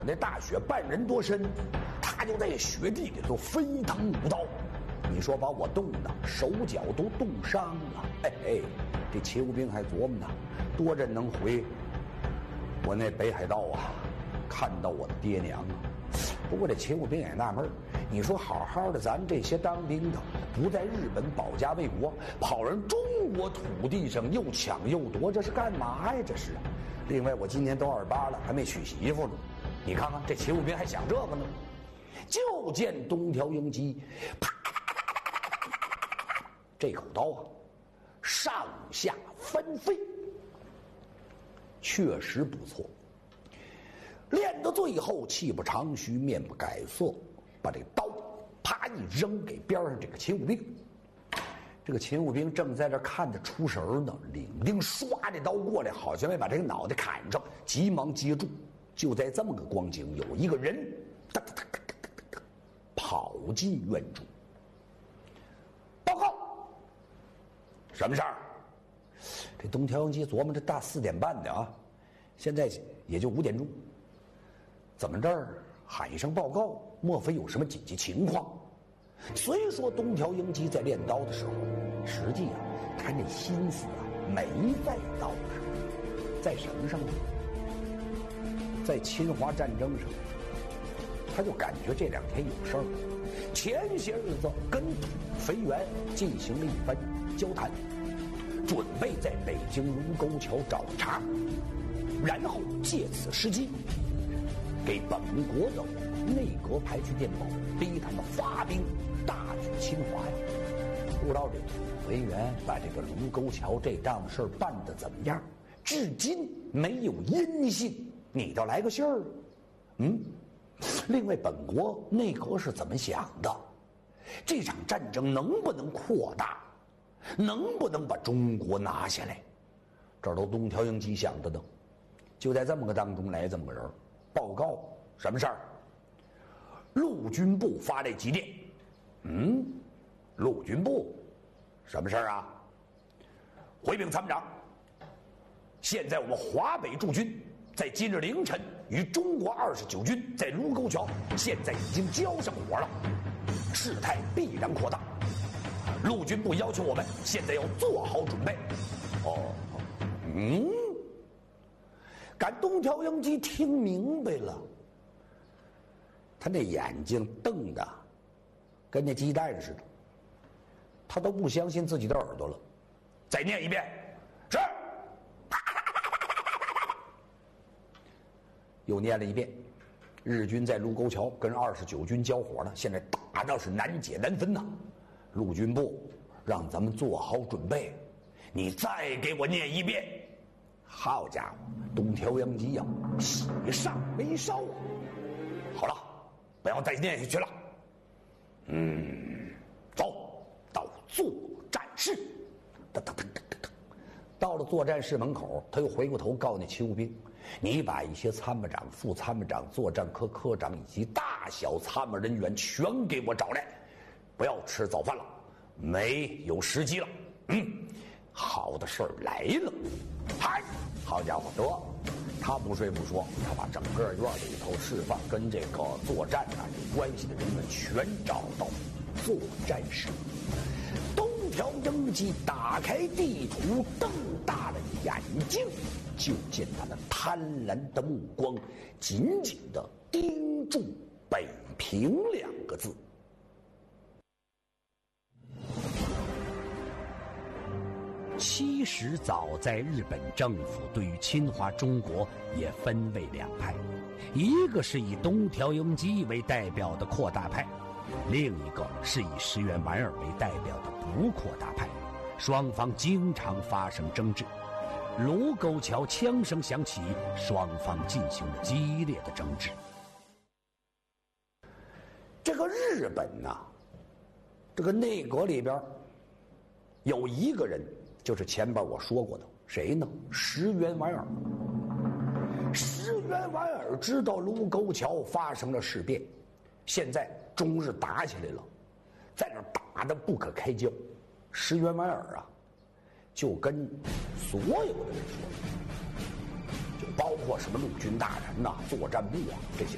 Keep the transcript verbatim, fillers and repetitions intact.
那大雪半人多深，他就在雪地里头飞腾舞刀。你说把我冻的手脚都冻伤了。哎哎，这秦武兵还琢磨呢，多着能回我那北海道啊，看到我的爹娘啊。不过这秦武兵也纳闷，你说好好的咱这些当兵的，不在日本保家卫国，跑人中国土地上又抢又夺，这是干嘛呀？这是。另外我今年都二十八了，还没娶媳妇呢。你看看这秦武兵还想这个呢。就见东条英机啪这口刀啊，上下翻飞，确实不错。练到最后，气不长须，面不改色，把这刀啪一扔给边上这个秦武兵。这个秦武兵正在这看着出神呢，领兵唰这刀过来，好像要把这个脑袋砍上，急忙接住。就在这么个光景，有一个人哒哒哒哒哒哒哒跑进院中。报告，什么事儿？这东条英机琢磨，这大四点半的啊，现在也就五点钟，怎么这儿喊一声报告？莫非有什么紧急情况？虽说东条英机在练刀的时候，实际啊，他那心思啊没在刀上，在什么上呢？在侵华战争上，他就感觉这两天有事儿。前些日子跟土肥原进行了一番交谈，准备在北京卢沟桥找茬，然后借此时机给本国的内阁派去电报，逼他们发兵大举侵华呀。不知道这土肥原把这个卢沟桥这档事儿办得怎么样？至今没有音信。你倒来个信儿，嗯。另外，本国内阁是怎么想的？这场战争能不能扩大？能不能把中国拿下来？这都东条英机想的呢。就在这么个当中来这么个人，报告什么事儿？陆军部发来急电。嗯，陆军部什么事儿啊？回禀参谋长，现在我们华北驻军在今日凌晨与中国二十九军在卢沟桥现在已经交上火了，事态必然扩大。陆军部要求我们现在要做好准备。哦，嗯，赶东条英机听明白了，他那眼睛瞪得跟那鸡蛋似的，他都不相信自己的耳朵了。再念一遍。是。又念了一遍，日军在卢沟桥跟二十九军交火了，现在打到是难解难分呐。陆军部让咱们做好准备，你再给我念一遍。好家伙，东条英机呀，喜上眉梢啊！好了，不要再念下去了。嗯，走到作战室。哒哒哒哒哒。到了作战室门口，他又回过头告诉那勤务兵：“你把一些参谋长、副参谋长、作战科科长以及大小参谋人员全给我找来，不要吃早饭了，没有时机了。”嗯，好的事儿来了。嗨，好家伙，得，他不睡不说，他把整个院里头释放跟这个作战啊有关系的人员全找到作战室。东条英机打开地图，瞪大了眼睛，就见他那贪婪的目光紧紧地盯住北平两个字。 其实早在日本政府对于侵华中国也分为两派，一个是以东条英机为代表的扩大派，另一个是以石原莞尔为代表的不扩大派，双方经常发生争执。卢沟桥枪声响起，双方进行了激烈的争执。 这个日本呐、啊，这个内阁里边有一个人，就是前边我说过的，谁呢？石原莞尔。石原莞尔知道卢沟桥发生了事变，现在中日打起来了，在那打得不可开交。石原莞尔啊，就跟所有的人说，就包括什么陆军大臣呐、作战部啊这些